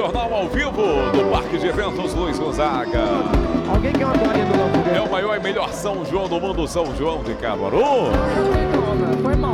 Jornal ao vivo do Parque de Eventos Luiz Gonzaga. Alguém quer uma toalha do novo? É o maior e melhor São João do mundo, São João de Caruaru. Foi mal.